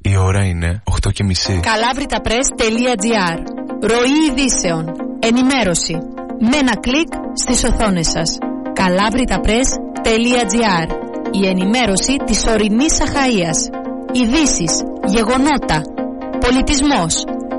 Η ώρα είναι 8:30. Κalavritapress.gr. Ροή ειδήσεων. Ενημέρωση. Με ένα κλικ στις οθόνες σας. Κalavritapress.gr. Η ενημέρωση της ορεινής Αχαΐας. Ειδήσεις, γεγονότα, πολιτισμός,